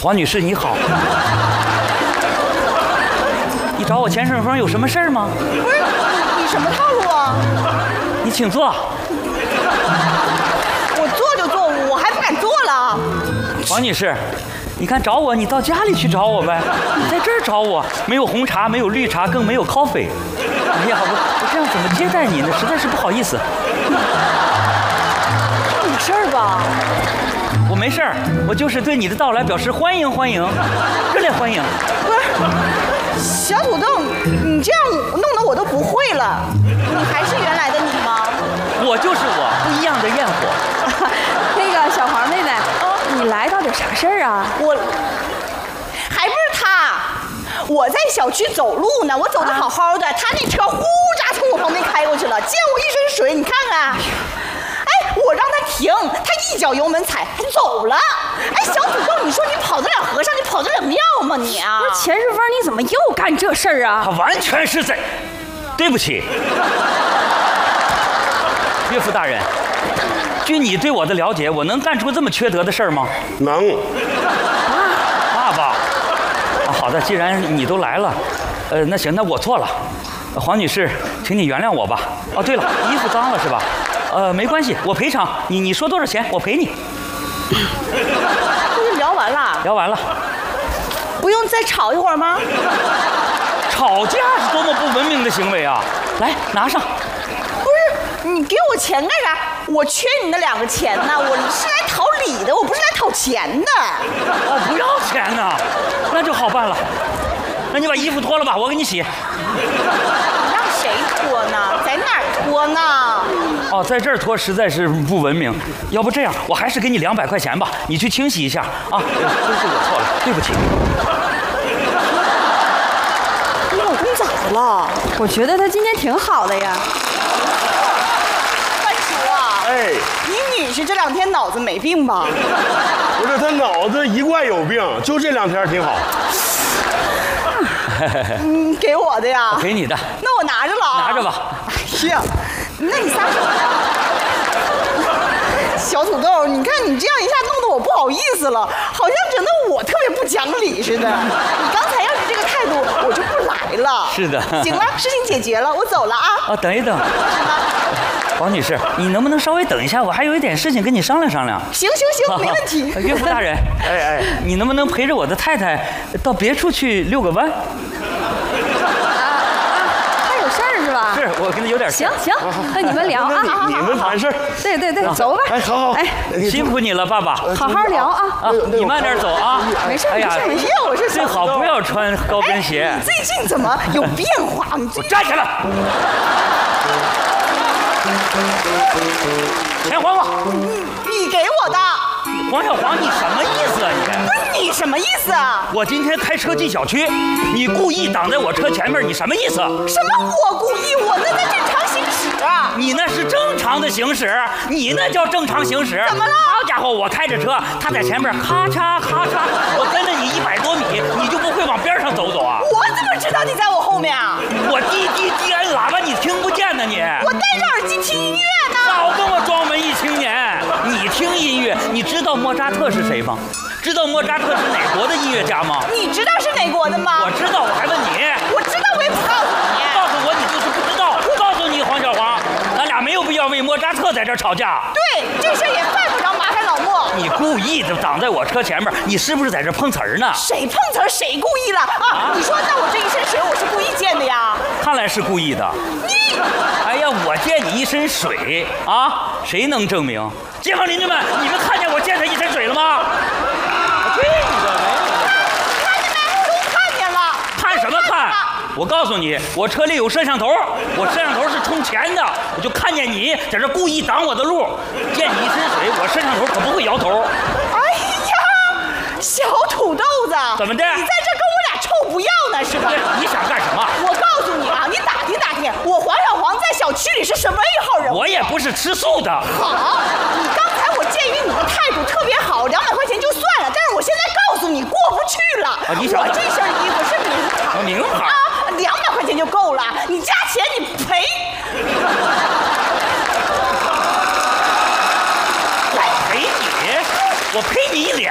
黄女士你好，你找我钱顺风有什么事儿吗？ 不是你什么套路啊？ 你请坐。 我坐就坐，我还不敢坐了。 黄女士，你看找我，你到家里去找我呗。你在这儿找我，没有红茶，没有绿茶，更没有 coffee。哎呀，我这样怎么接待你呢？实在是不好意思。 有事儿吧？ 我没事儿，我就是对你的到来表示欢迎欢迎，热烈欢迎。 不是，小土豆，你这样弄得我都不会了。你还是原来的你吗？ 我就是我，不一样的焰火。 那个小黄妹妹，你来到底啥事儿啊？ 我还不是他，我在小区走路呢，我走得好好的，他那车呼喳从我旁边开过去了，溅我一身水，你看看。哎，我让他停，他一脚油门踩，他走了。哎，小土豆，你说你跑得了和尚，你跑得了庙吗你啊？ 不是钱顺风，你怎么又干这事儿啊？ 他完全是在，对不起，岳父大人，据你对我的了解，我能干出这么缺德的事儿吗？ 能。 爸爸，好的，既然你都来了，那行，那我错了，黄女士，请你原谅我吧。哦，对了，衣服脏了是吧？没关系，我赔偿你说多少钱，我赔你。 这就聊完了？ 聊完了。 不用再吵一会儿吗？ 吵架是多么不文明的行为啊！来，拿上。 不是，你给我钱干啥？我缺你那2个钱呢，我是来讨礼的，我不是来讨钱的。 哦，不要钱呢，那就好办了。那你把衣服脱了吧，我给你洗。 你让谁脱呢？在哪儿脱呢？ 哦，在这儿脱实在是不文明。要不这样，我还是给你200块钱吧，你去清洗一下啊。都是我错了，对不起。 你老公咋的了？ 我觉得他今天挺好的呀。 范叔啊， 哎， 你女婿这2天脑子没病吧？ 不是，他脑子一贯有病，就这2天挺好。 给我的呀？ 给你的。 那我拿着了啊。 拿着吧。 哎呀，那你撒手呀？小土豆，你看你这样一下弄得我不好意思了，好像整得我特别不讲理似的。你刚才要是这个态度，我就不来了。 是的。 行了，事情解决了，我走了啊。 哦，等一等。黄女士，你能不能稍微等一下？我还有一点事情跟你商量商量。 行，没问题。 岳父大人，哎，你能不能陪着我的太太到别处去遛个弯？ 他有事儿是吧？ 是我跟他有点事。 行，那你们聊啊。 你们谈事儿。 对，走吧。 哎，好。 哎， 辛苦你了，爸爸。 好好聊啊。 你慢点走啊。 没事， 没事，我是最好不要穿高跟鞋。 你最近怎么有变化？你我站起来。钱还我！ 你给我的。 黄小黄，你什么意思啊你？ 不是你什么意思啊？ 我今天开车进小区，你故意挡在我车前面，你什么意思？ 什么我故意？我那在正常行驶啊。 你那是正常的行驶，你那叫正常行驶。 怎么了？ 好家伙，我开着车，他在前面咔嚓咔嚓，我跟着你100多米，你就不会往边上走啊？ 我怎么知道你在我后面啊？ 我滴按喇叭，你听不见呢你？ 我戴着耳机听音乐呢。 少跟我装文艺青年！你听音乐，你知道莫扎特是谁吗？知道莫扎特是哪国的音乐家吗？ 你知道是哪国的吗？ 我知道，我还问你。 我知道，我也不告诉你。 告诉我，你就是不知道。告诉你，黄小黄，咱俩没有必要为莫扎特在这儿吵架。 对，这事也犯不着麻烦老莫。 你故意的挡在我车前面，你是不是在这碰瓷儿呢？ 谁碰瓷儿？谁故意了啊？你说那我这一身水，我是故意溅的呀？ 看来是故意的。 你， 哎呀，我溅你一身水啊，谁能证明？街坊邻居们，你们看见我溅他一身水了吗？去你的！ 看见没？都看见了。 看什么看？我告诉你，我车里有摄像头，我摄像头是充钱的，我就看见你在这故意挡我的路，溅你一身水，我摄像头可不会摇头。 哎呀，小土豆子， 怎么的？ 你在这跟我俩臭不要呢是吧？ 你想干什么？ 我告诉你啊，你打听打听，我黄小黄在小区里是什么一号人物？ 我也不是吃素的。 好，你刚才我鉴于你的态度特别好，200块钱就算了，但是我现在告诉你过不去了。 你想我这